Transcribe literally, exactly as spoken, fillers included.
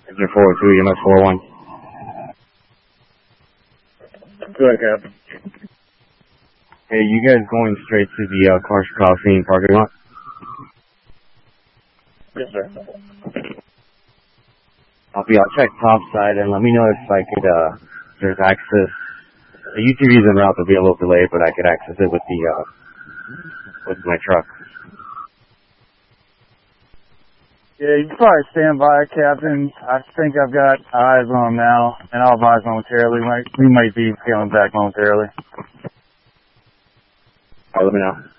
Engine four two, E M S four one. Go ahead, Captain. Hey, you guys going straight to the uh, Commercial Coliseum parking lot? Yes, sir. Copy, I'll check top side and let me know if I could, uh, there's access. The U T V's en route will be a little delayed, but I could access it with the, uh, with my truck. Yeah, you can probably stand by, Captain. I think I've got eyes on him now, and I'll advise momentarily. We might, we might be feeling back momentarily. Alright, let me know.